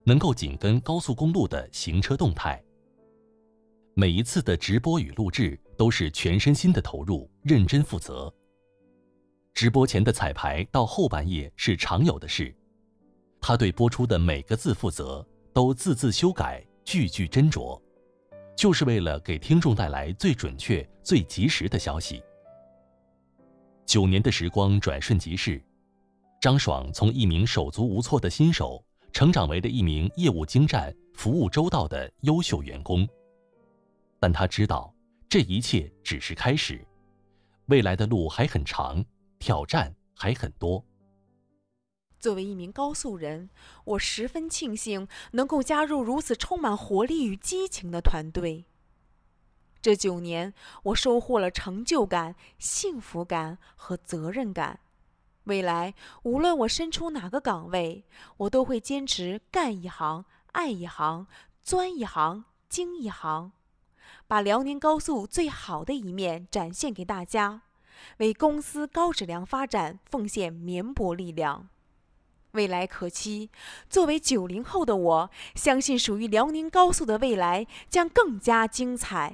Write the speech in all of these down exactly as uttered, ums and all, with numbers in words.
能够紧跟高速公路的行车动态。每一次的直播与录制都是全身心的投入，认真负责。直播前的彩排到后半夜是常有的事，他对播出的每个字负责，都字字修改，句句斟酌，就是为了给听众带来最准确、最及时的消息。九年的时光转瞬即逝，张爽从一名手足无措的新手，成长为了一名业务精湛、服务周到的优秀员工。但他知道，这一切只是开始，未来的路还很长，挑战还很多。 作为一名高速人，我十分庆幸能够加入如此充满活力与激情的团队。这九年，我收获了成就感、幸福感和责任感。未来，无论我身处哪个岗位，我都会坚持干一行、爱一行、钻一行、精一行，把辽宁高速最好的一面展现给大家，为公司高质量发展奉献绵薄力量。未来可期，作为九零后的我，相信属于辽宁高速的未来将更加精彩。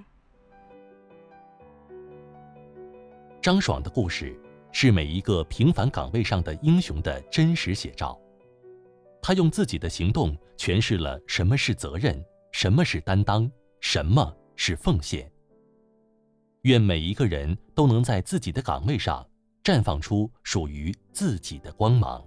张爽的故事是每一个平凡岗位上的英雄的真实写照。他用自己的行动诠释了什么是责任，什么是担当，什么是奉献。愿每一个人都能在自己的岗位上绽放出属于自己的光芒。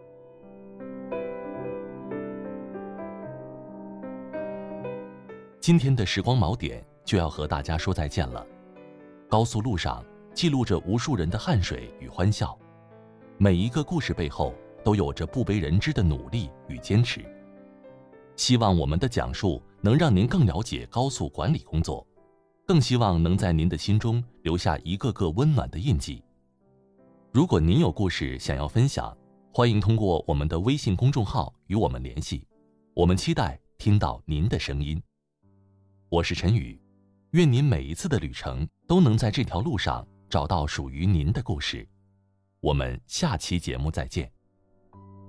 今天的时光锚点就要和大家说再见了。高速路上记录着无数人的汗水与欢笑，每一个故事背后都有着不为人知的努力与坚持。希望我们的讲述能让您更了解高速管理工作，更希望能在您的心中留下一个个温暖的印记。如果您有故事想要分享，欢迎通过我们的微信公众号与我们联系，我们期待听到您的声音。我是陈宇，愿您每一次的旅程都能在这条路上找到属于您的故事。我们下期节目再见。